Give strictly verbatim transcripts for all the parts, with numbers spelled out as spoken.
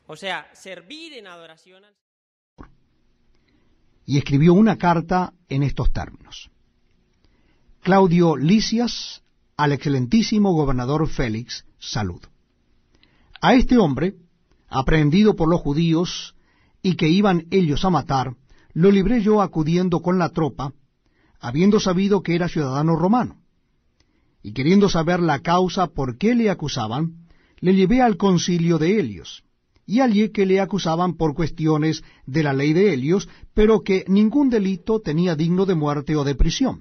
O sea, servir en adoración al Señor. Y escribió una carta en estos términos: Claudio Lisias, al excelentísimo gobernador Félix, salud. A este hombre, aprehendido por los judíos, y que iban ellos a matar, lo libré yo acudiendo con la tropa, habiendo sabido que era ciudadano romano. Y queriendo saber la causa por qué le acusaban, le llevé al concilio de Helios, y hallé que le acusaban por cuestiones de la ley de Helios, pero que ningún delito tenía digno de muerte o de prisión.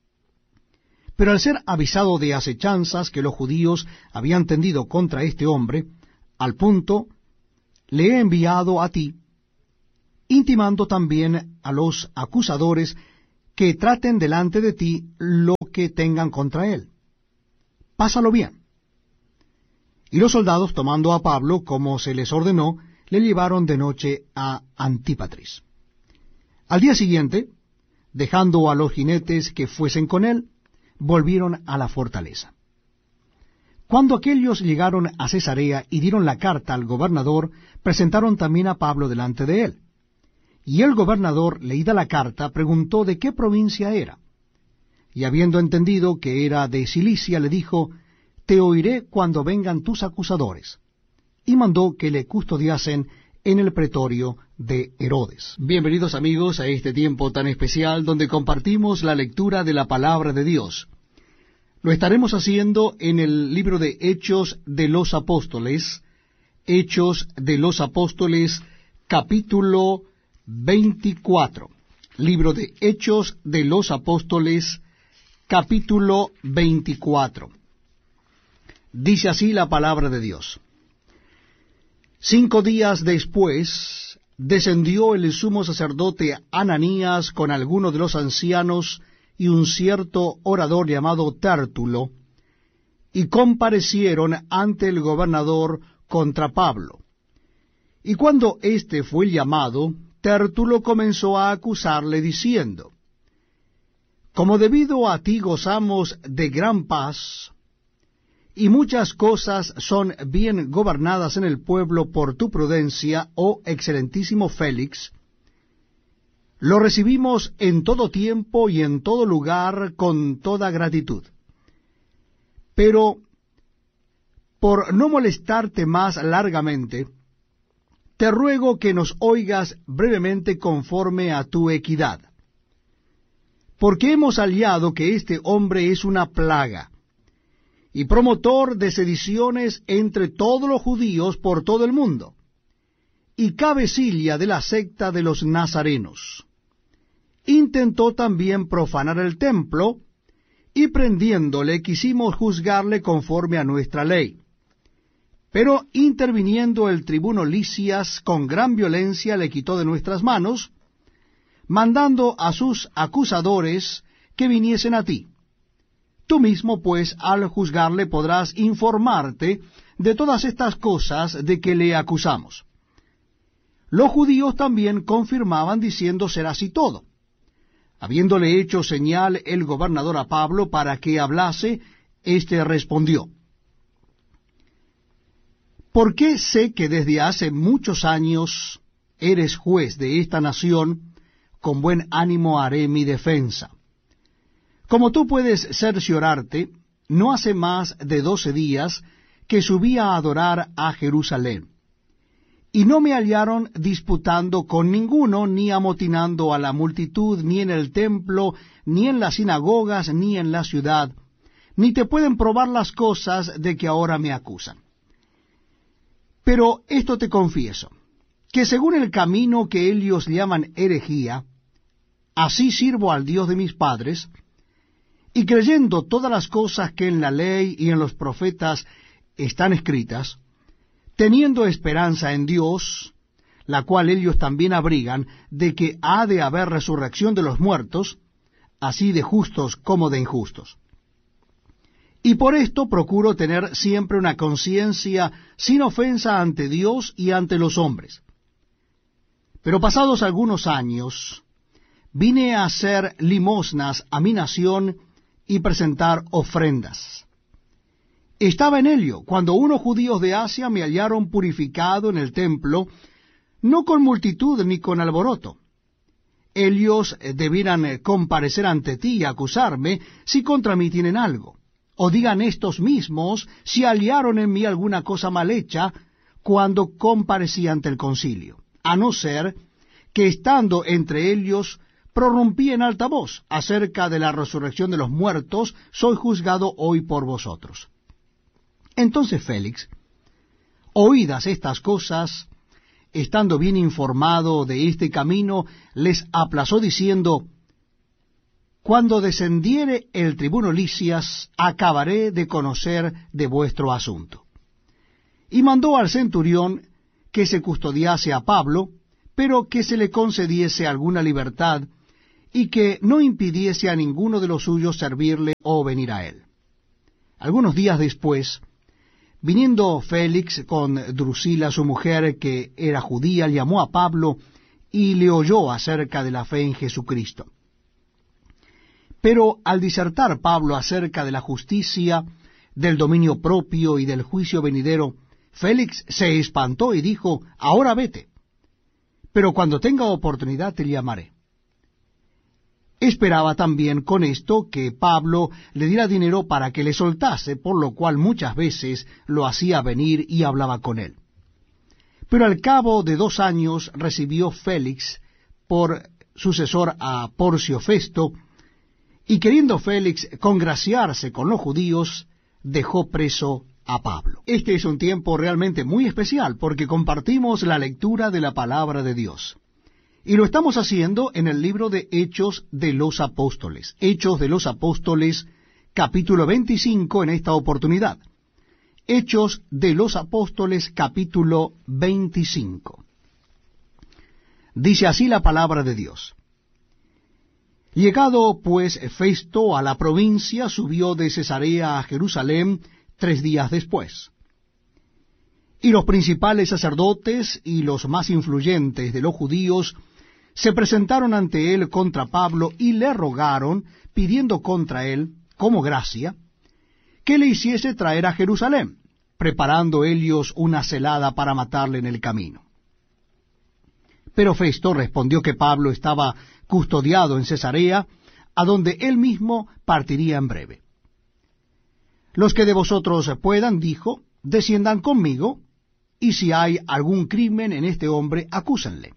Pero al ser avisado de acechanzas que los judíos habían tendido contra este hombre, al punto le he enviado a ti, intimando también a los acusadores que traten delante de ti lo que tengan contra él. Pásalo bien. Y los soldados, tomando a Pablo, como se les ordenó, le llevaron de noche a Antípatris. Al día siguiente, dejando a los jinetes que fuesen con él, volvieron a la fortaleza. Cuando aquellos llegaron a Cesarea y dieron la carta al gobernador, presentaron también a Pablo delante de él. Y el gobernador, leída la carta, preguntó de qué provincia era. Y habiendo entendido que era de Cilicia, le dijo: Te oiré cuando vengan tus acusadores. Y mandó que le custodiasen en el pretorio de Herodes. Bienvenidos amigos a este tiempo tan especial donde compartimos la lectura de la palabra de Dios. Lo estaremos haciendo en el libro de Hechos de los Apóstoles, Hechos de los Apóstoles, capítulo veinticuatro. Libro de Hechos de los Apóstoles, capítulo veinticuatro. Dice así la palabra de Dios. Cinco días después descendió el sumo sacerdote Ananías con algunos de los ancianos y un cierto orador llamado Tértulo, y comparecieron ante el gobernador contra Pablo. Y cuando éste fue llamado, Tértulo comenzó a acusarle diciendo: Como debido a ti gozamos de gran paz, y muchas cosas son bien gobernadas en el pueblo por tu prudencia, oh excelentísimo Félix, lo recibimos en todo tiempo y en todo lugar con toda gratitud. Pero, por no molestarte más largamente, te ruego que nos oigas brevemente conforme a tu equidad. Porque hemos hallado que este hombre es una plaga, y promotor de sediciones entre todos los judíos por todo el mundo, y cabecilla de la secta de los nazarenos. Intentó también profanar el templo, y prendiéndole quisimos juzgarle conforme a nuestra ley. Pero interviniendo el tribuno Lisias con gran violencia le quitó de nuestras manos, mandando a sus acusadores que viniesen a ti. Tú mismo, pues, al juzgarle podrás informarte de todas estas cosas de que le acusamos. Los judíos también confirmaban diciendo ser así todo. Habiéndole hecho señal el gobernador a Pablo para que hablase, éste respondió: ¿Por qué sé que desde hace muchos años eres juez de esta nación? Con buen ánimo haré mi defensa. Como tú puedes cerciorarte, no hace más de doce días que subí a adorar a Jerusalén, y no me hallaron disputando con ninguno, ni amotinando a la multitud, ni en el templo, ni en las sinagogas, ni en la ciudad, ni te pueden probar las cosas de que ahora me acusan. Pero esto te confieso, que según el camino que ellos llaman herejía, así sirvo al Dios de mis padres, y creyendo todas las cosas que en la ley y en los profetas están escritas, teniendo esperanza en Dios, la cual ellos también abrigan, de que ha de haber resurrección de los muertos, así de justos como de injustos. Y por esto procuro tener siempre una conciencia sin ofensa ante Dios y ante los hombres. Pero pasados algunos años, vine a hacer limosnas a mi nación y presentar ofrendas. Estaba en Helio, cuando unos judíos de Asia me hallaron purificado en el templo, no con multitud ni con alboroto. Ellos debieran comparecer ante ti y acusarme si contra mí tienen algo. O digan estos mismos si hallaron en mí alguna cosa mal hecha cuando comparecí ante el concilio, a no ser que estando entre ellos prorrumpí en alta voz acerca de la resurrección de los muertos, soy juzgado hoy por vosotros. Entonces Félix, oídas estas cosas, estando bien informado de este camino, les aplazó diciendo, cuando descendiere el tribuno Lisias, acabaré de conocer de vuestro asunto. Y mandó al centurión que se custodiase a Pablo, pero que se le concediese alguna libertad, y que no impidiese a ninguno de los suyos servirle o venir a él. Algunos días después, viniendo Félix con Drusila su mujer, que era judía, llamó a Pablo y le oyó acerca de la fe en Jesucristo. Pero al disertar Pablo acerca de la justicia, del dominio propio y del juicio venidero, Félix se espantó y dijo, ahora vete, pero cuando tenga oportunidad te llamaré. Esperaba también con esto que Pablo le diera dinero para que le soltase, por lo cual muchas veces lo hacía venir y hablaba con él. Pero al cabo de dos años recibió Félix por sucesor a Porcio Festo, y queriendo Félix congraciarse con los judíos, dejó preso a Pablo. Este es un tiempo realmente muy especial, porque compartimos la lectura de la palabra de Dios. Y lo estamos haciendo en el libro de Hechos de los Apóstoles. Hechos de los Apóstoles, capítulo veinticinco en esta oportunidad. Hechos de los Apóstoles, capítulo veinticinco. Dice así la palabra de Dios. Llegado pues Festo a la provincia, subió de Cesarea a Jerusalén tres días después. Y los principales sacerdotes y los más influyentes de los judíos se presentaron ante él contra Pablo y le rogaron, pidiendo contra él, como gracia, que le hiciese traer a Jerusalén, preparando ellos una celada para matarle en el camino. Pero Festo respondió que Pablo estaba custodiado en Cesarea, a donde él mismo partiría en breve. Los que de vosotros puedan, dijo, desciendan conmigo, y si hay algún crimen en este hombre, acúsenle.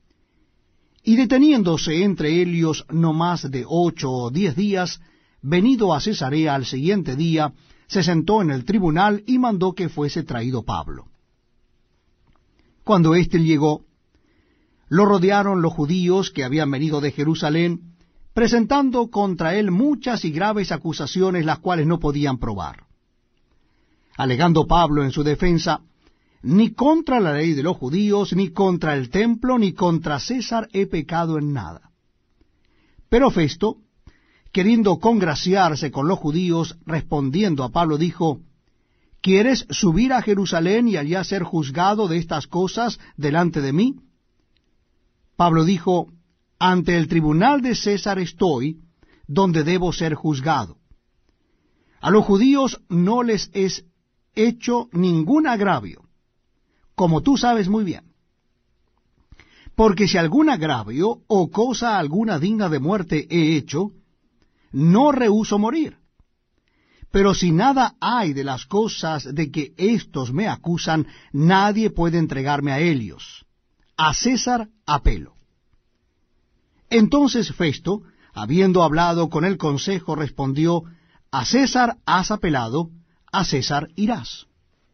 Y deteniéndose entre ellos no más de ocho o diez días, venido a Cesarea al siguiente día, se sentó en el tribunal y mandó que fuese traído Pablo. Cuando éste llegó, lo rodearon los judíos que habían venido de Jerusalén, presentando contra él muchas y graves acusaciones, las cuales no podían probar. Alegando Pablo en su defensa, ni contra la ley de los judíos, ni contra el templo, ni contra César he pecado en nada. Pero Festo, queriendo congraciarse con los judíos, respondiendo a Pablo, dijo, ¿quieres subir a Jerusalén y allá ser juzgado de estas cosas delante de mí? Pablo dijo, ante el tribunal de César estoy, donde debo ser juzgado. A los judíos no les es hecho ningún agravio, como tú sabes muy bien. Porque si algún agravio o cosa alguna digna de muerte he hecho, no rehúso morir. Pero si nada hay de las cosas de que éstos me acusan, nadie puede entregarme a ellos. A César apelo. Entonces Festo, habiendo hablado con el consejo, respondió, a César has apelado, a César irás.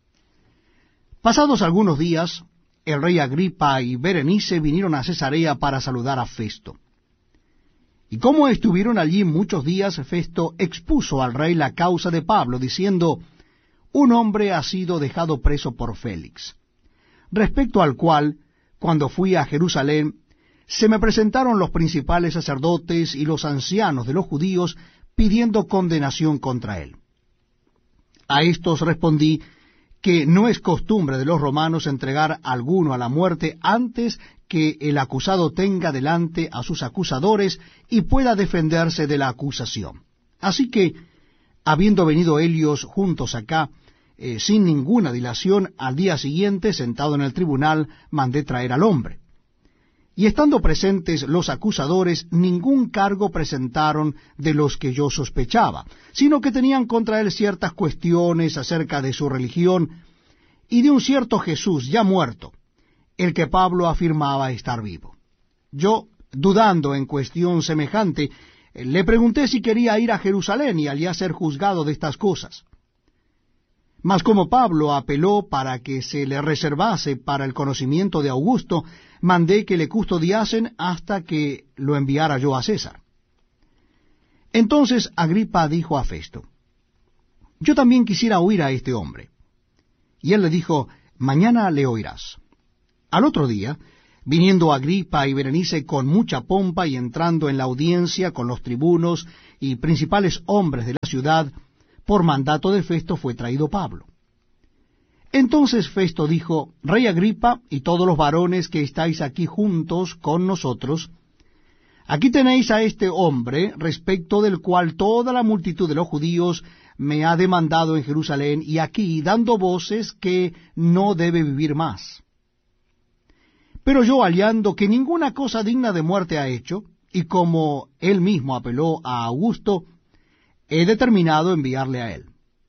Pasados algunos días, el rey Agripa y Berenice vinieron a Cesarea para saludar a Festo. Y como estuvieron allí muchos días, Festo expuso al rey la causa de Pablo, diciendo, un hombre ha sido dejado preso por Félix, respecto al cual, cuando fui a Jerusalén, se me presentaron los principales sacerdotes y los ancianos de los judíos pidiendo condenación contra él. A estos respondí que no es costumbre de los romanos entregar a alguno a la muerte antes que el acusado tenga delante a sus acusadores y pueda defenderse de la acusación. Así que, habiendo venido ellos juntos acá, eh, sin ninguna dilación, al día siguiente, sentado en el tribunal, mandé traer al hombre. Y estando presentes los acusadores, ningún cargo presentaron de los que yo sospechaba, sino que tenían contra él ciertas cuestiones acerca de su religión y de un cierto Jesús ya muerto, el que Pablo afirmaba estar vivo. Yo, dudando en cuestión semejante, le pregunté si quería ir a Jerusalén y allá ser juzgado de estas cosas. Mas como Pablo apeló para que se le reservase para el conocimiento de Augusto, mandé que le custodiasen hasta que lo enviara yo a César. Entonces Agripa dijo a Festo: yo también quisiera oír a este hombre. Y él le dijo: mañana le oirás. Al otro día, viniendo Agripa y Berenice con mucha pompa y entrando en la audiencia con los tribunos y principales hombres de la ciudad, por mandato de Festo fue traído Pablo. Entonces Festo dijo: Rey Agripa y todos los varones que estáis aquí juntos con nosotros, aquí tenéis a este hombre, respecto del cual toda la multitud de los judíos me ha demandado en Jerusalén, y aquí dando voces que no debe vivir más. Pero yo, hallando que ninguna cosa digna de muerte ha hecho, y como él mismo apeló a Augusto, he determinado enviarle a él.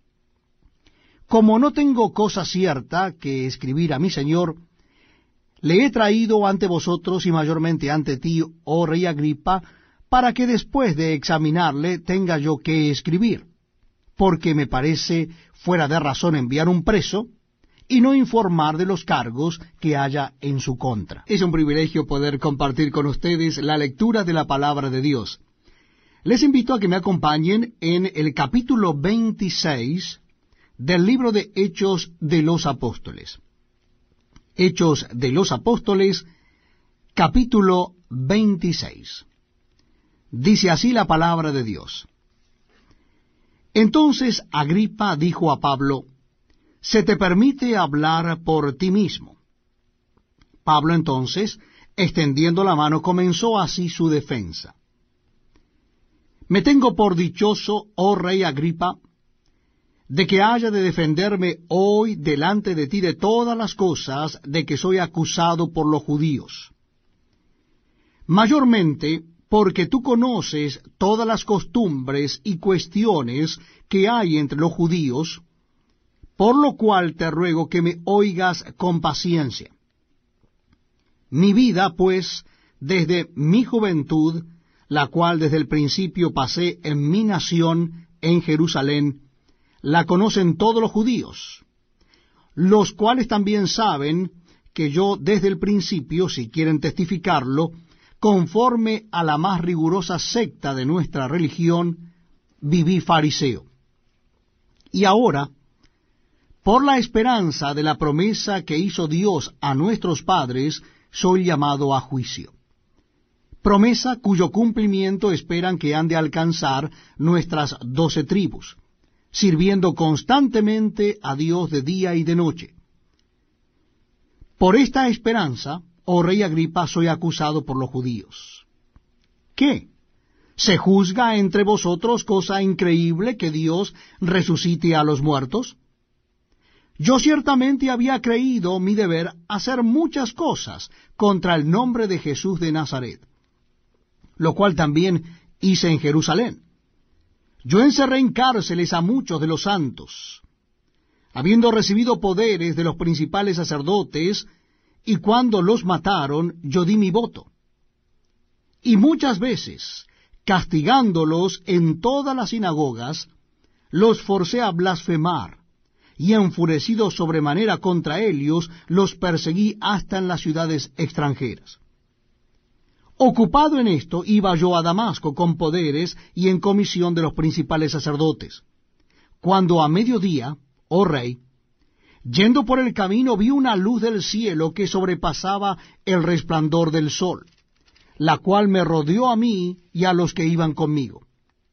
Como no tengo cosa cierta que escribir a mi señor, le he traído ante vosotros y mayormente ante ti, oh rey Agripa, para que después de examinarle tenga yo que escribir, porque me parece fuera de razón enviar un preso y no informar de los cargos que haya en su contra. Es un privilegio poder compartir con ustedes la lectura de la palabra de Dios. Les invito a que me acompañen en el capítulo veintiséis del libro de Hechos de los Apóstoles. Hechos de los Apóstoles, capítulo veintiséis. Dice así la palabra de Dios. Entonces Agripa dijo a Pablo: se te permite hablar por ti mismo. Pablo entonces, extendiendo la mano, comenzó así su defensa. Me tengo por dichoso, oh rey Agripa, de que haya de defenderme hoy delante de ti de todas las cosas de que soy acusado por los judíos. Mayormente porque tú conoces todas las costumbres y cuestiones que hay entre los judíos, por lo cual te ruego que me oigas con paciencia. Mi vida, pues, desde mi juventud, la cual desde el principio pasé en mi nación, en Jerusalén, la conocen todos los judíos, los cuales también saben que yo desde el principio, si quieren testificarlo, conforme a la más rigurosa secta de nuestra religión, viví fariseo. Y ahora, por la esperanza de la promesa que hizo Dios a nuestros padres, soy llamado a juicio. Promesa cuyo cumplimiento esperan que han de alcanzar nuestras doce tribus, sirviendo constantemente a Dios de día y de noche. Por esta esperanza, oh rey Agripa, soy acusado por los judíos. ¿Qué? ¿Se juzga entre vosotros cosa increíble que Dios resucite a los muertos? Yo ciertamente había creído mi deber hacer muchas cosas contra el nombre de Jesús de Nazaret, lo cual también hice en Jerusalén. Yo encerré en cárceles a muchos de los santos, habiendo recibido poderes de los principales sacerdotes, y cuando los mataron, yo di mi voto. Y muchas veces, castigándolos en todas las sinagogas, los forcé a blasfemar, y enfurecido sobremanera contra ellos, los perseguí hasta en las ciudades extranjeras. Ocupado en esto, iba yo a Damasco con poderes y en comisión de los principales sacerdotes, cuando a mediodía, oh rey, yendo por el camino vi una luz del cielo que sobrepasaba el resplandor del sol, la cual me rodeó a mí y a los que iban conmigo.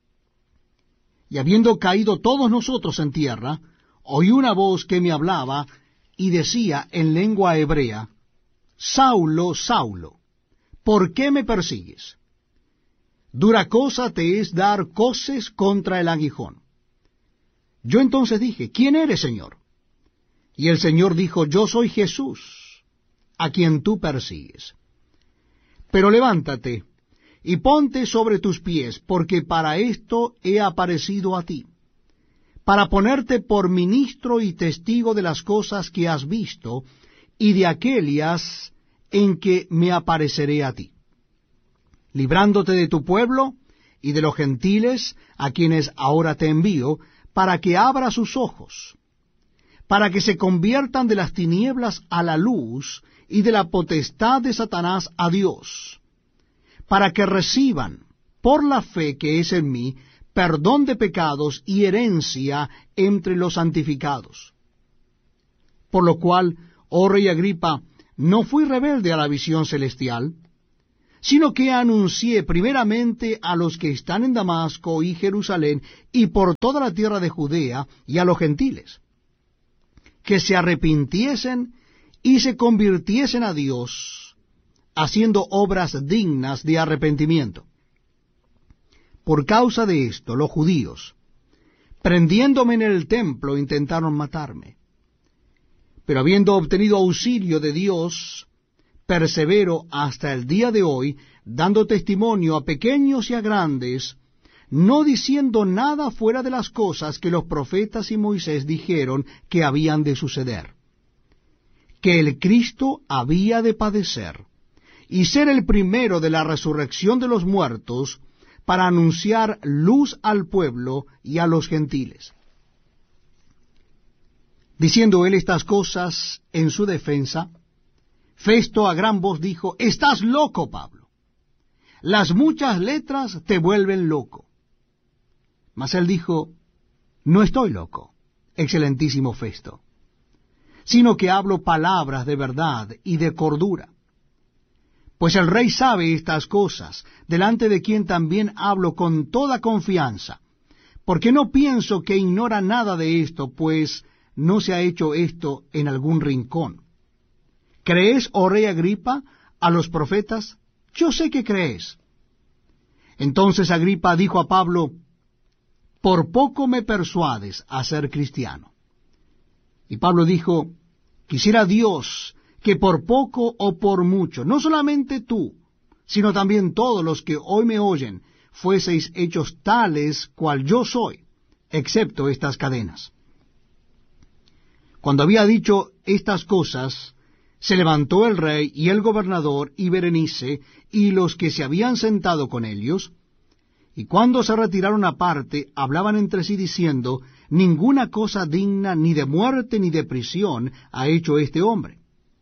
Y habiendo caído todos nosotros en tierra, oí una voz que me hablaba y decía en lengua hebrea: Saulo, Saulo, ¿por qué me persigues? Dura cosa te es dar coces contra el aguijón. Yo entonces dije: ¿Quién eres, Señor? Y el Señor dijo, yo soy Jesús, a quien tú persigues. Pero levántate, y ponte sobre tus pies, porque para esto he aparecido a ti, para ponerte por ministro y testigo de las cosas que has visto, y de aquellas en que me apareceré a ti, librándote de tu pueblo y de los gentiles, a quienes ahora te envío, para que abra sus ojos, para que se conviertan de las tinieblas a la luz, y de la potestad de Satanás a Dios, para que reciban, por la fe que es en mí, perdón de pecados y herencia entre los santificados. Por lo cual, oh rey Agripa, no fui rebelde a la visión celestial, sino que anuncié primeramente a los que están en Damasco y Jerusalén, y por toda la tierra de Judea, y a los gentiles, que se arrepintiesen y se convirtiesen a Dios, haciendo obras dignas de arrepentimiento. Por causa de esto, los judíos, prendiéndome en el templo, intentaron matarme. Pero habiendo obtenido auxilio de Dios, persevero hasta el día de hoy, dando testimonio a pequeños y a grandes, no diciendo nada fuera de las cosas que los profetas y Moisés dijeron que habían de suceder, que el Cristo había de padecer, y ser el primero de la resurrección de los muertos, para anunciar luz al pueblo y a los gentiles. Diciendo él estas cosas en su defensa, Festo a gran voz dijo, «Estás loco, Pablo. Las muchas letras te vuelven loco». Mas él dijo, «No estoy loco, excelentísimo Festo, sino que hablo palabras de verdad y de cordura. Pues el rey sabe estas cosas, delante de quien también hablo con toda confianza, porque no pienso que ignora nada de esto, pues no se ha hecho esto en algún rincón. ¿Crees, oh rey Agripa, a los profetas? Yo sé que crees». Entonces Agripa dijo a Pablo, «Por poco me persuades a ser cristiano». Y Pablo dijo, «Quisiera Dios que por poco o por mucho, no solamente tú, sino también todos los que hoy me oyen, fueseis hechos tales cual yo soy, excepto estas cadenas». Cuando había dicho estas cosas, se levantó el rey y el gobernador y Berenice y los que se habían sentado con ellos, y cuando se retiraron aparte, hablaban entre sí diciendo, «Ninguna cosa digna ni de muerte ni de prisión ha hecho este hombre».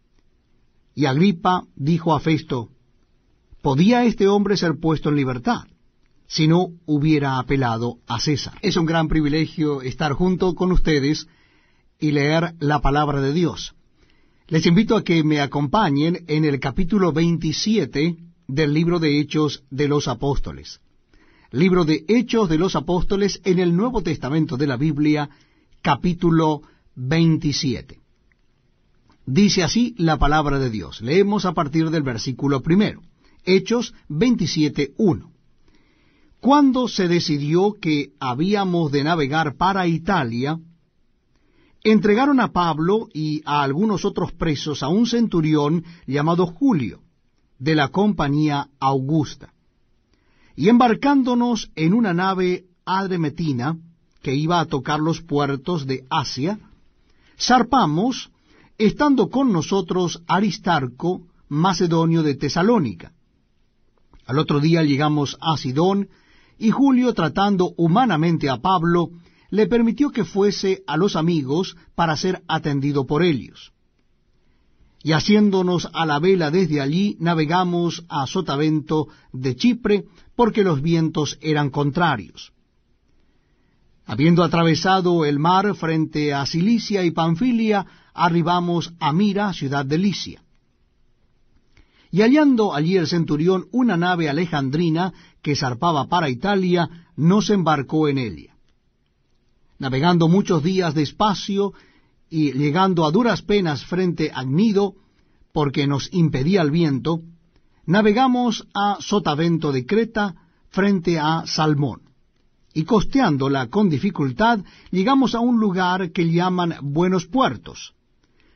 Y Agripa dijo a Festo, «¿Podía este hombre ser puesto en libertad, si no hubiera apelado a César?» Es un gran privilegio estar junto con ustedes y leer la palabra de Dios. Les invito a que me acompañen en el capítulo veintisiete del libro de Hechos de los Apóstoles. Libro de Hechos de los Apóstoles en el Nuevo Testamento de la Biblia, capítulo veintisiete. Dice así la palabra de Dios. Leemos a partir del versículo primero. Hechos veintisiete, uno. Cuando se decidió que habíamos de navegar para Italia, entregaron a Pablo y a algunos otros presos a un centurión llamado Julio, de la compañía Augusta. Y embarcándonos en una nave adremetina, que iba a tocar los puertos de Asia, zarpamos, estando con nosotros Aristarco, macedonio de Tesalónica. Al otro día llegamos a Sidón, y Julio, tratando humanamente a Pablo, le permitió que fuese a los amigos para ser atendido por ellos. Y haciéndonos a la vela desde allí, navegamos a Sotavento de Chipre, porque los vientos eran contrarios. Habiendo atravesado el mar frente a Cilicia y Panfilia, arribamos a Mira, ciudad de Licia. Y hallando allí el centurión una nave alejandrina que zarpaba para Italia, nos embarcó en ella. Navegando muchos días despacio y llegando a duras penas frente a Gnido, porque nos impedía el viento, navegamos a Sotavento de Creta frente a Salmón. Y costeándola con dificultad, llegamos a un lugar que llaman Buenos Puertos,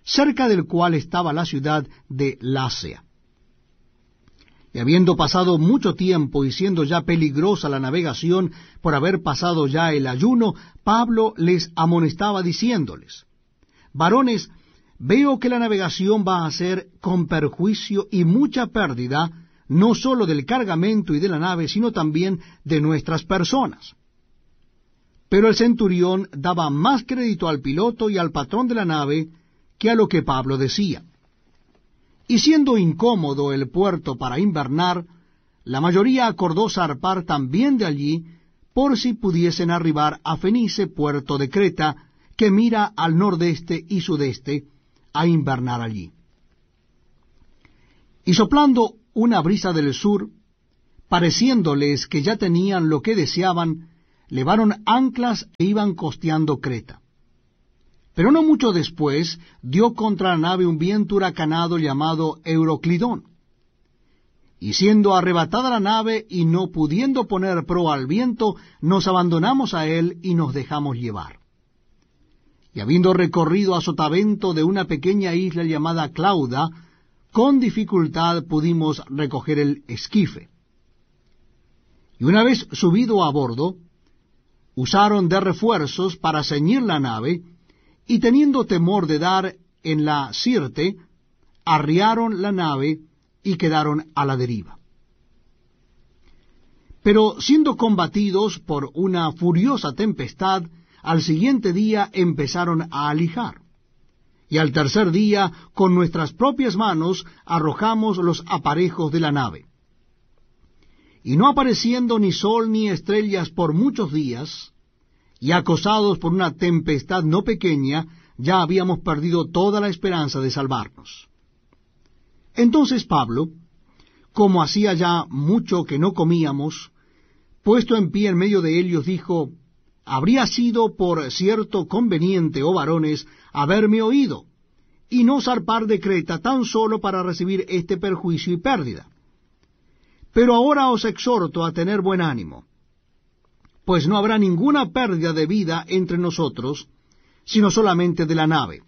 cerca del cual estaba la ciudad de Lasea. Y habiendo pasado mucho tiempo y siendo ya peligrosa la navegación por haber pasado ya el ayuno, Pablo les amonestaba diciéndoles: varones, veo que la navegación va a ser con perjuicio y mucha pérdida, no sólo del cargamento y de la nave, sino también de nuestras personas. Pero el centurión daba más crédito al piloto y al patrón de la nave que a lo que Pablo decía. Y siendo incómodo el puerto para invernar, la mayoría acordó zarpar también de allí, por si pudiesen arribar a Fenice, puerto de Creta, que mira al nordeste y sudeste, a invernar allí. Y soplando una brisa del sur, pareciéndoles que ya tenían lo que deseaban, levaron anclas e iban costeando Creta. Pero no mucho después dio contra la nave un viento huracanado llamado Euroclidón. Y siendo arrebatada la nave y no pudiendo poner proa al viento, nos abandonamos a él y nos dejamos llevar. Y habiendo recorrido a sotavento de una pequeña isla llamada Clauda, con dificultad pudimos recoger el esquife. Y una vez subido a bordo, usaron de refuerzos para ceñir la nave, y teniendo temor de dar en la Sirte, arriaron la nave y quedaron a la deriva. Pero siendo combatidos por una furiosa tempestad, al siguiente día empezaron a alijar. Y al tercer día, con nuestras propias manos, arrojamos los aparejos de la nave. Y no apareciendo ni sol ni estrellas por muchos días, y acosados por una tempestad no pequeña, ya habíamos perdido toda la esperanza de salvarnos. Entonces Pablo, como hacía ya mucho que no comíamos, puesto en pie en medio de ellos, dijo: habría sido por cierto conveniente, oh varones, haberme oído, y no zarpar de Creta tan solo para recibir este perjuicio y pérdida. Pero ahora os exhorto a tener buen ánimo, pues no habrá ninguna pérdida de vida entre nosotros, sino solamente de la nave.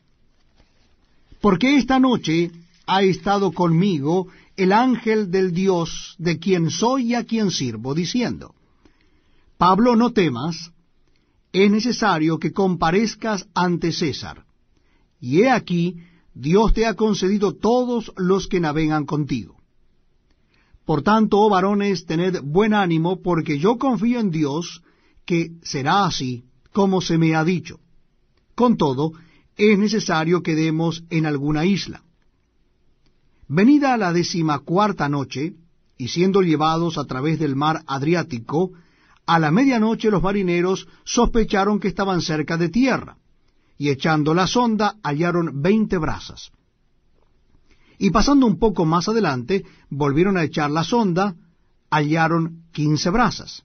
Porque esta noche ha estado conmigo el ángel del Dios de quien soy y a quien sirvo, diciendo: Pablo, no temas, es necesario que comparezcas ante César, y he aquí, Dios te ha concedido todos los que navegan contigo. Por tanto, oh varones, tened buen ánimo, porque yo confío en Dios, que será así como se me ha dicho. Con todo, es necesario que demos en alguna isla. Venida la decimacuarta noche, y siendo llevados a través del mar Adriático, a la medianoche los marineros sospecharon que estaban cerca de tierra, y echando la sonda hallaron veinte brazas. Y pasando un poco más adelante, volvieron a echar la sonda, hallaron quince brazas.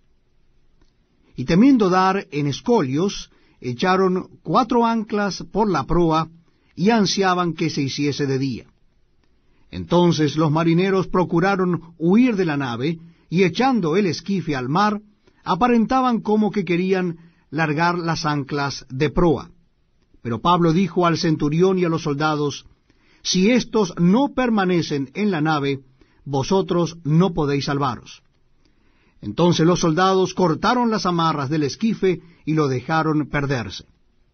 Y temiendo dar en escolios, echaron cuatro anclas por la proa, y ansiaban que se hiciese de día. Entonces los marineros procuraron huir de la nave, y echando el esquife al mar, aparentaban como que querían largar las anclas de proa. Pero Pablo dijo al centurión y a los soldados: si éstos no permanecen en la nave, vosotros no podéis salvaros. Entonces los soldados cortaron las amarras del esquife y lo dejaron perderse.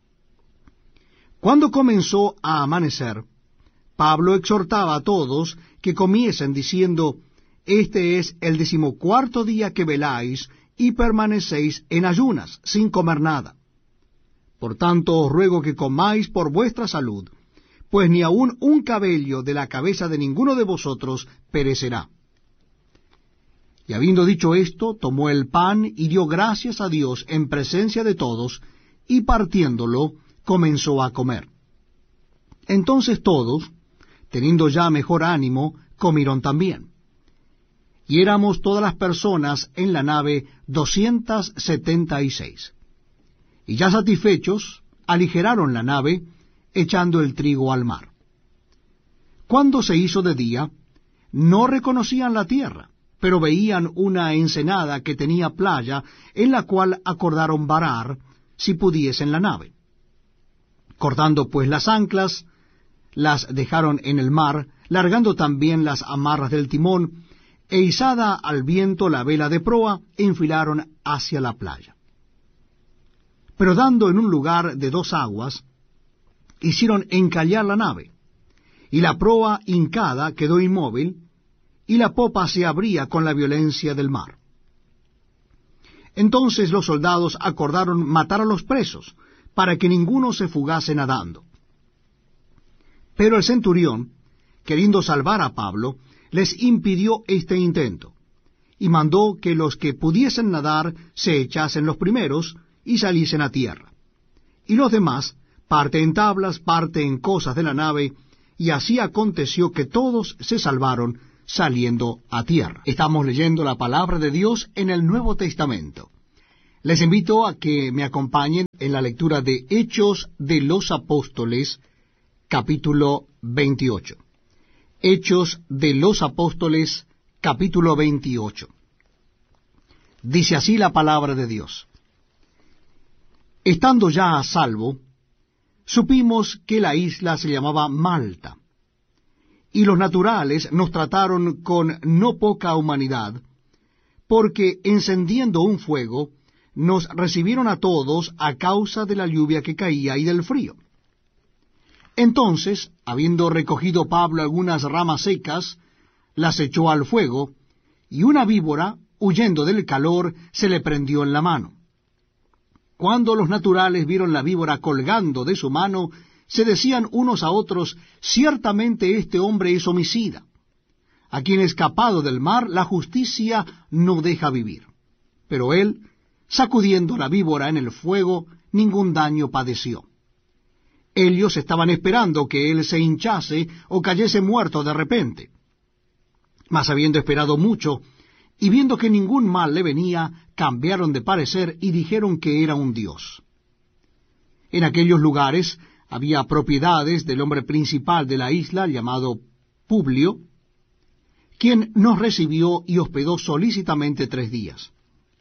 Cuando comenzó a amanecer, Pablo exhortaba a todos que comiesen, diciendo: este es el decimocuarto día que veláis y permanecéis en ayunas, sin comer nada. Por tanto os ruego que comáis por vuestra salud, pues ni aun un cabello de la cabeza de ninguno de vosotros perecerá. Y habiendo dicho esto, tomó el pan y dio gracias a Dios en presencia de todos, y partiéndolo, comenzó a comer. Entonces todos, teniendo ya mejor ánimo, comieron también. Y éramos todas las personas en la nave doscientas setenta y seis. Y ya satisfechos, aligeraron la nave, echando el trigo al mar. Cuando se hizo de día, no reconocían la tierra, pero veían una ensenada que tenía playa, en la cual acordaron varar, si pudiesen la nave. Cortando pues las anclas, las dejaron en el mar, largando también las amarras del timón, e izada al viento la vela de proa, enfilaron hacia la playa. Pero dando en un lugar de dos aguas, hicieron encallar la nave, y la proa hincada quedó inmóvil, y la popa se abría con la violencia del mar. Entonces los soldados acordaron matar a los presos, para que ninguno se fugase nadando. Pero el centurión, queriendo salvar a Pablo, les impidió este intento, y mandó que los que pudiesen nadar se echasen los primeros y saliesen a tierra, y los demás, parte en tablas, parte en cosas de la nave, y así aconteció que todos se salvaron saliendo a tierra. Estamos leyendo la palabra de Dios en el Nuevo Testamento. Les invito a que me acompañen en la lectura de Hechos de los Apóstoles, capítulo veintiocho. Hechos de los Apóstoles, capítulo veintiocho. Dice así la palabra de Dios. Estando ya a salvo, supimos que la isla se llamaba Malta, y los naturales nos trataron con no poca humanidad, porque encendiendo un fuego, nos recibieron a todos a causa de la lluvia que caía y del frío. Entonces, habiendo recogido Pablo algunas ramas secas, las echó al fuego, y una víbora, huyendo del calor, se le prendió en la mano. Cuando los naturales vieron la víbora colgando de su mano, se decían unos a otros, ciertamente este hombre es homicida, a quien escapado del mar la justicia no deja vivir. Pero él, sacudiendo la víbora en el fuego, ningún daño padeció. Ellos estaban esperando que él se hinchase o cayese muerto de repente. Mas habiendo esperado mucho, y viendo que ningún mal le venía, cambiaron de parecer y dijeron que era un dios. En aquellos lugares había propiedades del hombre principal de la isla, llamado Publio, quien nos recibió y hospedó solícitamente tres días.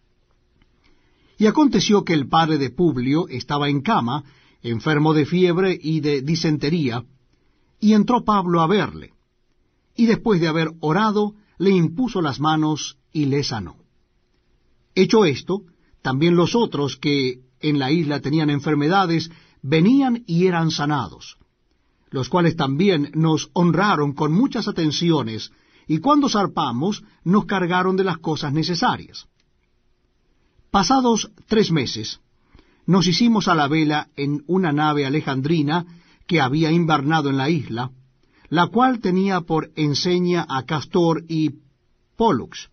Y aconteció que el padre de Publio estaba en cama, enfermo de fiebre y de disentería, y entró Pablo a verle, y después de haber orado, le impuso las manos y le sanó. Hecho esto, también los otros que en la isla tenían enfermedades, venían y eran sanados, los cuales también nos honraron con muchas atenciones, y cuando zarpamos, nos cargaron de las cosas necesarias. Pasados tres meses, nos hicimos a la vela en una nave alejandrina que había invernado en la isla, la cual tenía por enseña a Castor y Pólux.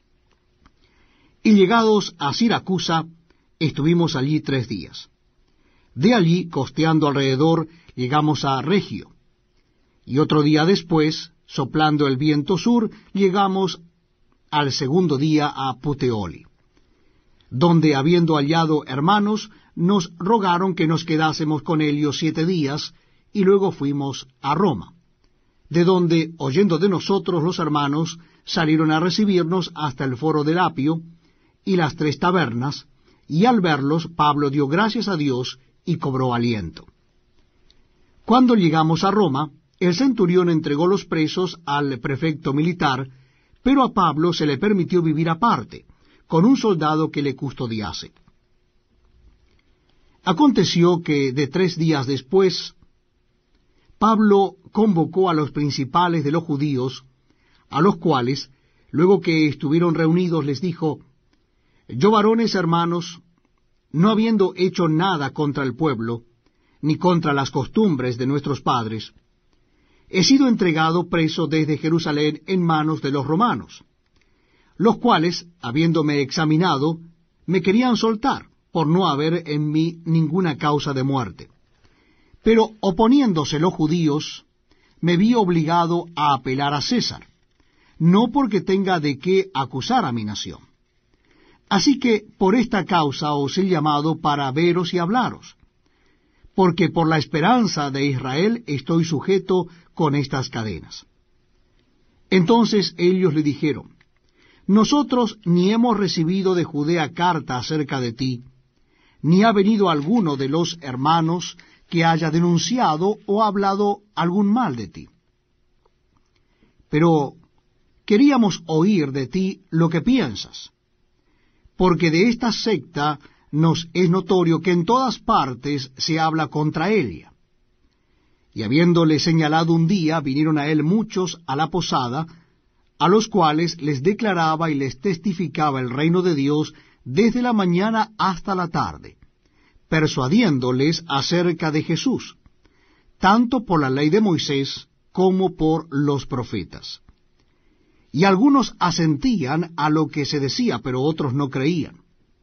Y llegados a Siracusa, estuvimos allí tres días. De allí, costeando alrededor, llegamos a Regio. Y otro día después, soplando el viento sur, llegamos al segundo día a Puteoli, donde, habiendo hallado hermanos, nos rogaron que nos quedásemos con ellos siete días, y luego fuimos a Roma, de donde, oyendo de nosotros los hermanos, salieron a recibirnos hasta el foro del Apio y las tres tabernas, y al verlos Pablo dio gracias a Dios y cobró aliento. Cuando llegamos a Roma, el centurión entregó los presos al prefecto militar, pero a Pablo se le permitió vivir aparte, con un soldado que le custodiase. Aconteció que de tres días después, Pablo convocó a los principales de los judíos, a los cuales, luego que estuvieron reunidos, les dijo: Yo, varones hermanos, no habiendo hecho nada contra el pueblo, ni contra las costumbres de nuestros padres, he sido entregado preso desde Jerusalén en manos de los romanos, los cuales, habiéndome examinado, me querían soltar, por no haber en mí ninguna causa de muerte. Pero oponiéndose los judíos, me vi obligado a apelar a César, no porque tenga de qué acusar a mi nación. Así que por esta causa os he llamado para veros y hablaros, porque por la esperanza de Israel estoy sujeto con estas cadenas. Entonces ellos le dijeron: Nosotros ni hemos recibido de Judea carta acerca de ti, ni ha venido alguno de los hermanos que haya denunciado o hablado algún mal de ti. Pero queríamos oír de ti lo que piensas, porque de esta secta nos es notorio que en todas partes se habla contra ella. Y habiéndole señalado un día, vinieron a él muchos a la posada, a los cuales les declaraba y les testificaba el reino de Dios desde la mañana hasta la tarde, persuadiéndoles acerca de Jesús, tanto por la ley de Moisés como por los profetas. Y algunos asentían a lo que se decía, pero otros no creían.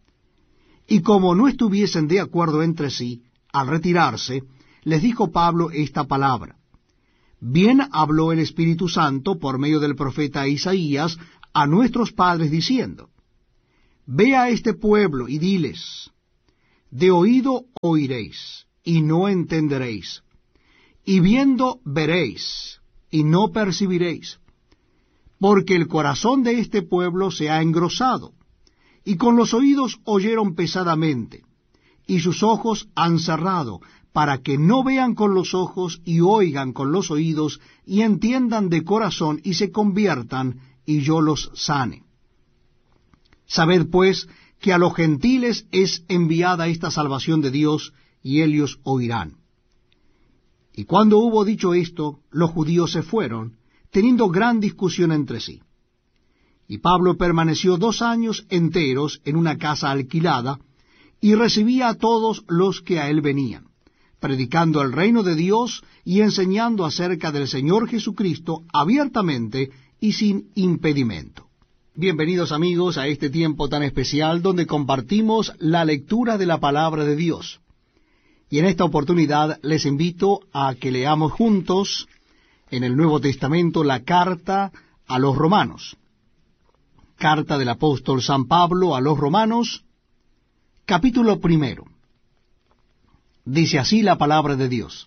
Y como no estuviesen de acuerdo entre sí, al retirarse, les dijo Pablo esta palabra: Bien habló el Espíritu Santo por medio del profeta Isaías a nuestros padres diciendo: Ve a este pueblo y diles, de oído oiréis, y no entenderéis, y viendo veréis, y no percibiréis, porque el corazón de este pueblo se ha engrosado, y con los oídos oyeron pesadamente, y sus ojos han cerrado, para que no vean con los ojos y oigan con los oídos, y entiendan de corazón y se conviertan, y yo los sane. Sabed pues que a los gentiles es enviada esta salvación de Dios, y ellos oirán. Y cuando hubo dicho esto, los judíos se fueron, teniendo gran discusión entre sí. Y Pablo permaneció dos años enteros en una casa alquilada, y recibía a todos los que a él venían, predicando el reino de Dios y enseñando acerca del Señor Jesucristo abiertamente y sin impedimento. Bienvenidos amigos a este tiempo tan especial donde compartimos la lectura de la palabra de Dios. Y en esta oportunidad les invito a que leamos juntos en el Nuevo Testamento la carta a los romanos. Carta del apóstol San Pablo a los romanos, capítulo primero. Dice así la palabra de Dios: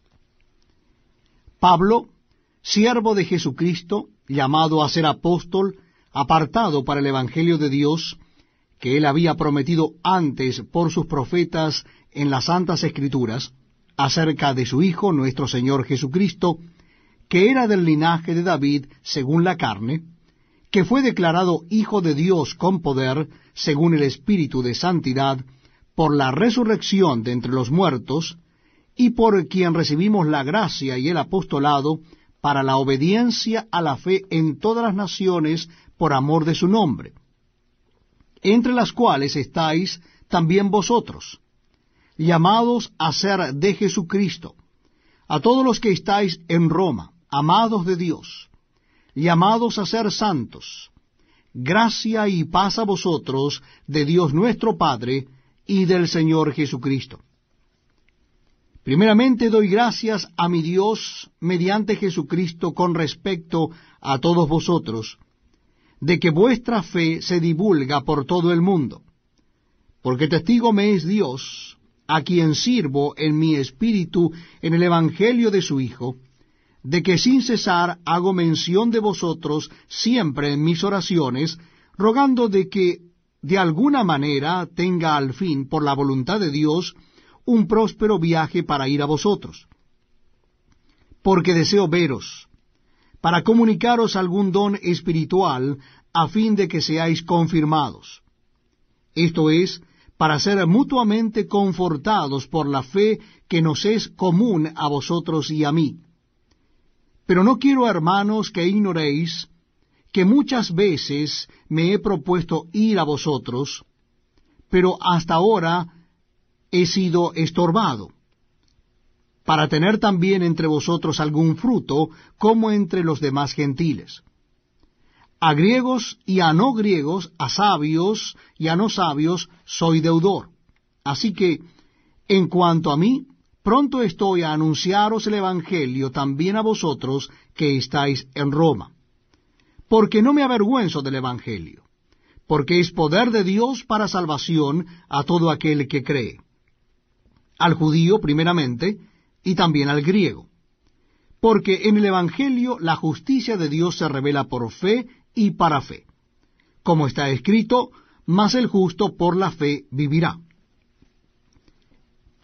Pablo, siervo de Jesucristo, llamado a ser apóstol, apartado para el Evangelio de Dios, que él había prometido antes por sus profetas en las Santas Escrituras, acerca de su Hijo, nuestro Señor Jesucristo, que era del linaje de David según la carne, que fue declarado Hijo de Dios con poder, según el Espíritu de Santidad, por la resurrección de entre los muertos, y por quien recibimos la gracia y el apostolado para la obediencia a la fe en todas las naciones por amor de su nombre, entre las cuales estáis también vosotros, llamados a ser de Jesucristo, a todos los que estáis en Roma, amados de Dios, llamados a ser santos, gracia y paz a vosotros de Dios nuestro Padre y del Señor Jesucristo. Primeramente doy gracias a mi Dios mediante Jesucristo con respecto a todos vosotros, de que vuestra fe se divulga por todo el mundo, porque testigo me es Dios, a quien sirvo en mi espíritu en el Evangelio de su Hijo, de que sin cesar hago mención de vosotros siempre en mis oraciones, rogando de que de alguna manera tenga al fin, por la voluntad de Dios, un próspero viaje para ir a vosotros. Porque deseo veros, para comunicaros algún don espiritual, a fin de que seáis confirmados. Esto es, para ser mutuamente confortados por la fe que nos es común a vosotros y a mí. Pero no quiero, hermanos, que ignoréis que muchas veces me he propuesto ir a vosotros, pero hasta ahora he sido estorbado, para tener también entre vosotros algún fruto, como entre los demás gentiles. A griegos y a no griegos, a sabios y a no sabios, soy deudor. Así que, en cuanto a mí, pronto estoy a anunciaros el Evangelio también a vosotros que estáis en Roma. Porque no me avergüenzo del Evangelio, porque es poder de Dios para salvación a todo aquel que cree, al judío primeramente, y también al griego. Porque en el Evangelio la justicia de Dios se revela por fe y para fe, como está escrito, mas el justo por la fe vivirá.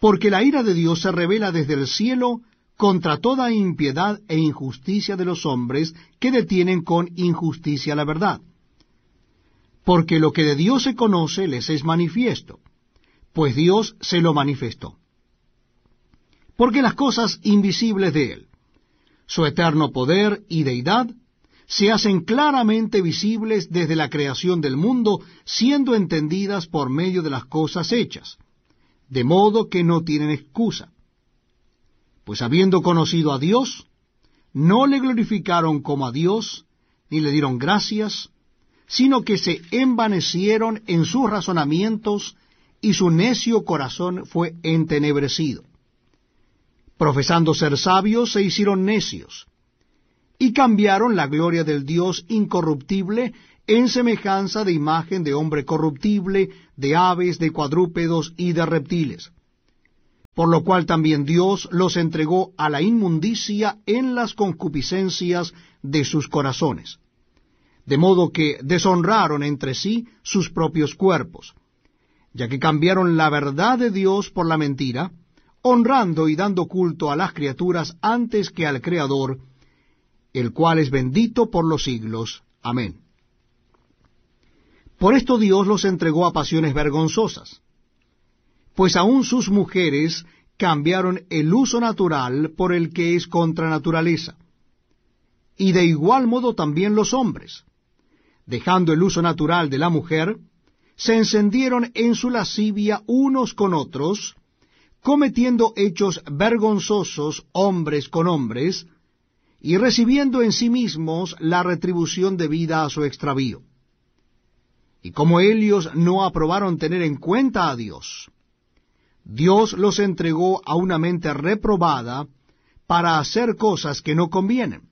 porque la ira de Dios se revela desde el cielo contra toda impiedad e injusticia de los hombres que detienen con injusticia la verdad. Porque lo que de Dios se conoce les es manifiesto, pues Dios se lo manifestó. Porque las cosas invisibles de Él, su eterno poder y deidad, se hacen claramente visibles desde la creación del mundo, siendo entendidas por medio de las cosas hechas, de modo que no tienen excusa. Pues habiendo conocido a Dios, no le glorificaron como a Dios, ni le dieron gracias, sino que se envanecieron en sus razonamientos, y su necio corazón fue entenebrecido. Profesando ser sabios, se hicieron necios, y cambiaron la gloria del Dios incorruptible en semejanza de imagen de hombre corruptible, de aves, de cuadrúpedos y de reptiles. Por lo cual también Dios los entregó a la inmundicia en las concupiscencias de sus corazones, de modo que deshonraron entre sí sus propios cuerpos, ya que cambiaron la verdad de Dios por la mentira, honrando y dando culto a las criaturas antes que al Creador, el cual es bendito por los siglos. Amén. Por esto Dios los entregó a pasiones vergonzosas, pues aun sus mujeres cambiaron el uso natural por el que es contra naturaleza, y de igual modo también los hombres, dejando el uso natural de la mujer, se encendieron en su lascivia unos con otros, cometiendo hechos vergonzosos hombres con hombres, y recibiendo en sí mismos la retribución debida a su extravío. Y como ellos no aprobaron tener en cuenta a Dios, Dios los entregó a una mente reprobada para hacer cosas que no convienen,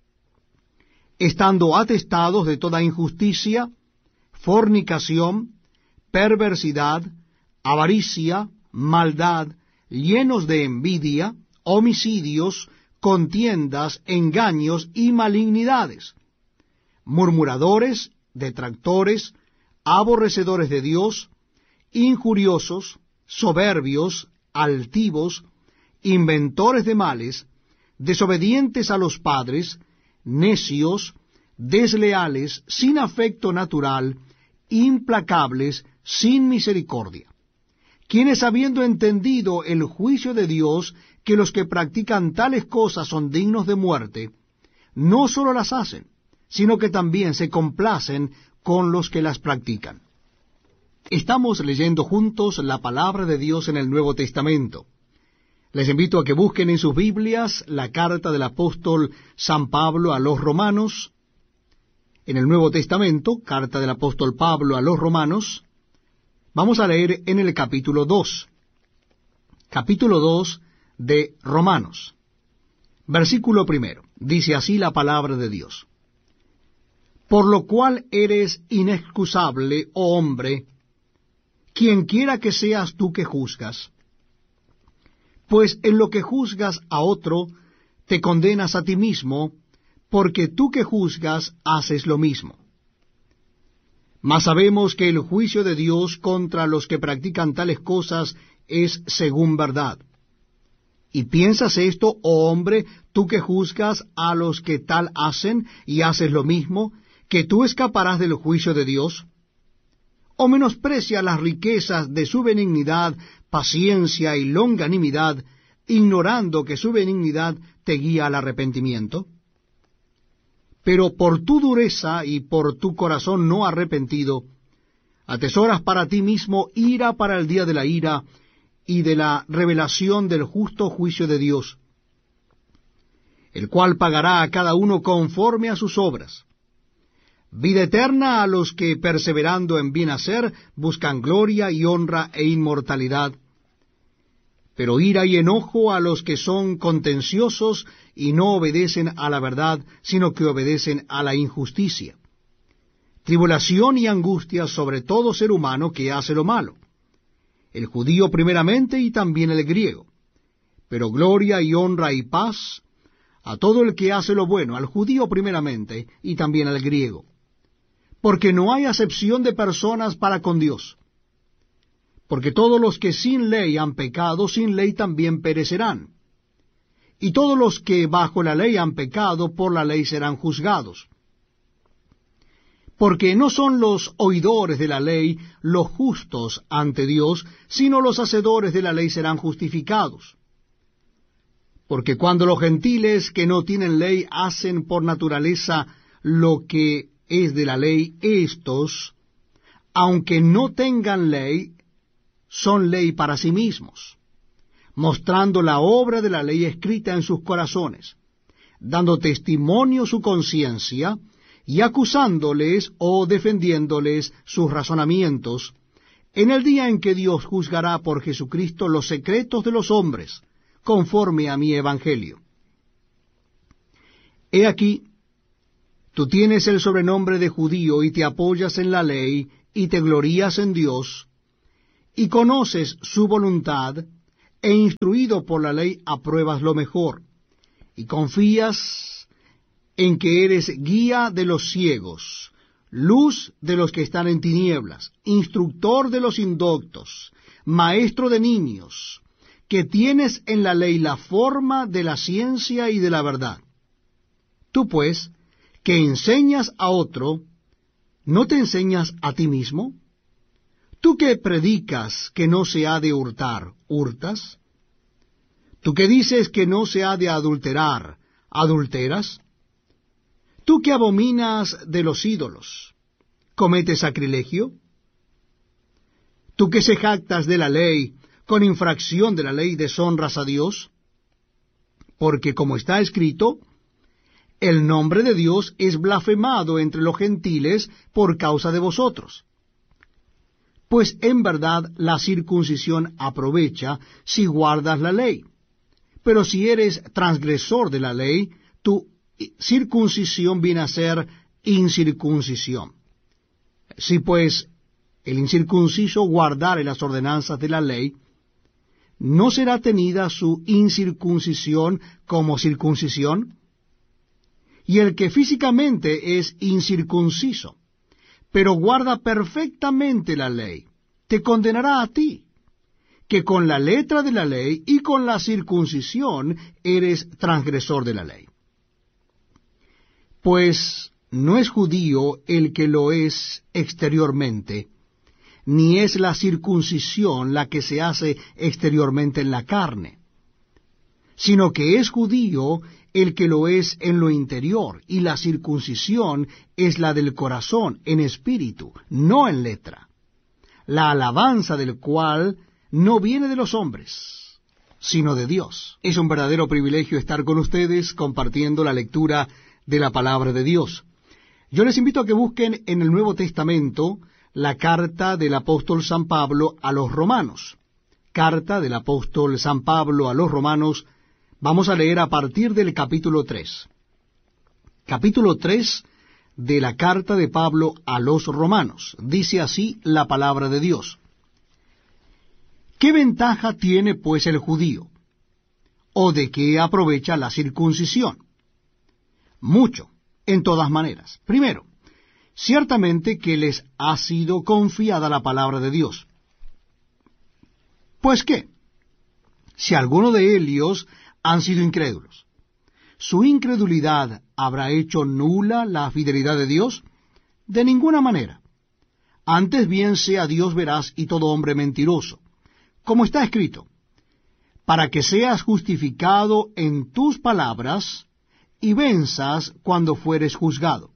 estando atestados de toda injusticia, fornicación, perversidad, avaricia, maldad, llenos de envidia, homicidios, contiendas, engaños y malignidades, murmuradores, detractores, aborrecedores de Dios, injuriosos, soberbios, altivos, inventores de males, desobedientes a los padres, necios, desleales, sin afecto natural, implacables, sin misericordia, quienes habiendo entendido el juicio de Dios, que los que practican tales cosas son dignos de muerte, no sólo las hacen, sino que también se complacen con los que las practican. Estamos leyendo juntos la palabra de Dios en el Nuevo Testamento. Les invito a que busquen en sus Biblias la carta del apóstol San Pablo a los Romanos. En el Nuevo Testamento, carta del apóstol Pablo a los Romanos, vamos a leer en el capítulo dos. Capítulo dos de Romanos. Versículo primero. Dice así la palabra de Dios. Por lo cual eres inexcusable, oh hombre, quien quiera que seas tú que juzgas. Pues en lo que juzgas a otro, te condenas a ti mismo, porque tú que juzgas haces lo mismo. Mas sabemos que el juicio de Dios contra los que practican tales cosas es según verdad. ¿Y piensas esto, oh hombre, tú que juzgas a los que tal hacen y haces lo mismo, que tú escaparás del juicio de Dios? ¿O menosprecia las riquezas de su benignidad, paciencia y longanimidad, ignorando que su benignidad te guía al arrepentimiento? Pero por tu dureza y por tu corazón no arrepentido, atesoras para ti mismo ira para el día de la ira y de la revelación del justo juicio de Dios, el cual pagará a cada uno conforme a sus obras. Vida eterna a los que, perseverando en bien hacer, buscan gloria y honra e inmortalidad. Pero ira y enojo a los que son contenciosos y no obedecen a la verdad, sino que obedecen a la injusticia. Tribulación y angustia sobre todo ser humano que hace lo malo, el judío primeramente y también el griego. Pero gloria y honra y paz a todo el que hace lo bueno, al judío primeramente y también al griego. Porque no hay acepción de personas para con Dios. Porque todos los que sin ley han pecado, sin ley también perecerán. Y todos los que bajo la ley han pecado, por la ley serán juzgados. Porque no son los oidores de la ley los justos ante Dios, sino los hacedores de la ley serán justificados. Porque cuando los gentiles que no tienen ley hacen por naturaleza lo que es de la ley, éstos, aunque no tengan ley, son ley para sí mismos, mostrando la obra de la ley escrita en sus corazones, dando testimonio su conciencia, y acusándoles o defendiéndoles sus razonamientos, en el día en que Dios juzgará por Jesucristo los secretos de los hombres, conforme a mi evangelio. He aquí, tú tienes el sobrenombre de judío y te apoyas en la ley y te glorías en Dios, y conoces su voluntad, e instruido por la ley apruebas lo mejor, y confías en que eres guía de los ciegos, luz de los que están en tinieblas, instructor de los indoctos, maestro de niños, que tienes en la ley la forma de la ciencia y de la verdad. Tú pues, que enseñas a otro, ¿no te enseñas a ti mismo? Tú que predicas que no se ha de hurtar, ¿hurtas? Tú que dices que no se ha de adulterar, ¿adulteras? Tú que abominas de los ídolos, ¿cometes sacrilegio? Tú que se jactas de la ley, con infracción de la ley deshonras a Dios, porque como está escrito, el nombre de Dios es blasfemado entre los gentiles por causa de vosotros. Pues en verdad la circuncisión aprovecha si guardas la ley, pero si eres transgresor de la ley, tu circuncisión viene a ser incircuncisión. Si pues el incircunciso guardare las ordenanzas de la ley, ¿no será tenida su incircuncisión como circuncisión? Y el que físicamente es incircunciso, pero guarda perfectamente la ley, te condenará a ti, que con la letra de la ley y con la circuncisión eres transgresor de la ley. Pues no es judío el que lo es exteriormente, ni es la circuncisión la que se hace exteriormente en la carne, sino que es judío el que lo es en lo interior, y la circuncisión es la del corazón, en espíritu, no en letra, la alabanza del cual no viene de los hombres, sino de Dios. Es un verdadero privilegio estar con ustedes compartiendo la lectura de la palabra de Dios. Yo les invito a que busquen en el Nuevo Testamento la carta del apóstol San Pablo a los romanos. Carta del apóstol San Pablo a los romanos, vamos a leer a partir del capítulo tres. Capítulo tres de la carta de Pablo a los romanos. Dice así la palabra de Dios. ¿Qué ventaja tiene pues el judío? ¿O de qué aprovecha la circuncisión? Mucho, en todas maneras. Primero, ciertamente que les ha sido confiada la palabra de Dios. Pues qué, si alguno de ellos han sido incrédulos, ¿su incredulidad habrá hecho nula la fidelidad de Dios? De ninguna manera. Antes bien sea Dios veraz y todo hombre mentiroso, como está escrito, para que seas justificado en tus palabras y venzas cuando fueres juzgado.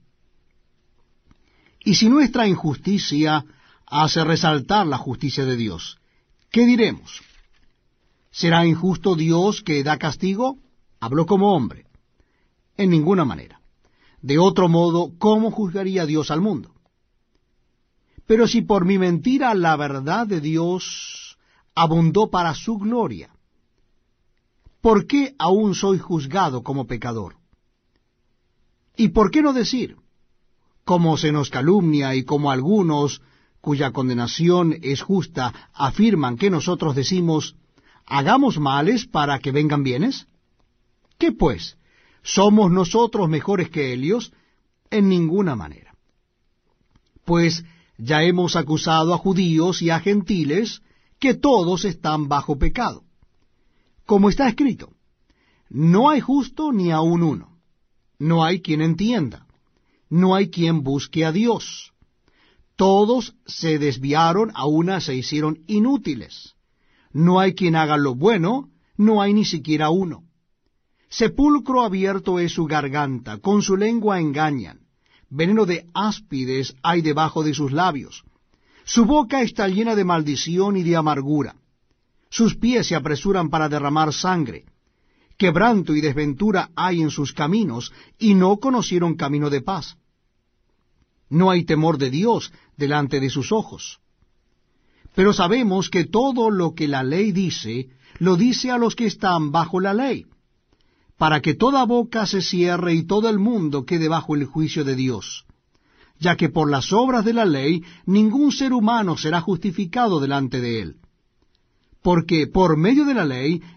Y si nuestra injusticia hace resaltar la justicia de Dios, ¿qué diremos? ¿Será injusto Dios que da castigo? Habló como hombre. En ninguna manera. De otro modo, ¿cómo juzgaría Dios al mundo? Pero si por mi mentira la verdad de Dios abundó para su gloria, ¿por qué aún soy juzgado como pecador? ¿Y por qué no decir, como se nos calumnia y como algunos, cuya condenación es justa, afirman que nosotros decimos, hagamos males para que vengan bienes? ¿Qué pues? ¿Somos nosotros mejores que ellos? En ninguna manera. Pues ya hemos acusado a judíos y a gentiles, que todos están bajo pecado. Como está escrito, no hay justo ni aun uno, no hay quien entienda, no hay quien busque a Dios. Todos se desviaron, a una se hicieron inútiles. No hay quien haga lo bueno, no hay ni siquiera uno. Sepulcro abierto es su garganta, con su lengua engañan. Veneno de áspides hay debajo de sus labios. Su boca está llena de maldición y de amargura. Sus pies se apresuran para derramar sangre. Quebranto y desventura hay en sus caminos, y no conocieron camino de paz. No hay temor de Dios delante de sus ojos. Pero sabemos que todo lo que la ley dice, lo dice a los que están bajo la ley, para que toda boca se cierre y todo el mundo quede bajo el juicio de Dios, ya que por las obras de la ley ningún ser humano será justificado delante de él. Porque por medio de la ley